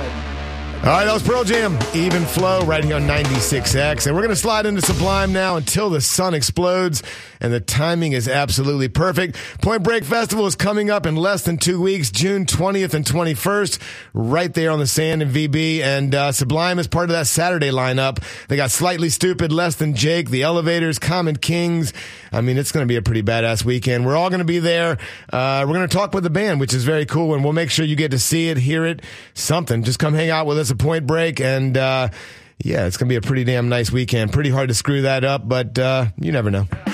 All right, that was Pearl Jam, Even Flow, right here on 96X. And we're going to slide into Sublime now until the sun explodes, and the timing is absolutely perfect. Point Break Festival is coming up in less than 2 weeks, June 20th and 21st, right there on the Sand in VB. And Sublime is part of that Saturday lineup. They got Slightly Stoopid, Less Than Jake, The Elevators, Common Kings. I mean, it's going to be a pretty badass weekend. We're all going to be there. We're going to talk with the band, which is very cool, and we'll make sure you get to see it, hear it, something. Just come hang out with us at Point Break, and yeah, it's going to be a pretty damn nice weekend. Pretty hard to screw that up, but you never know.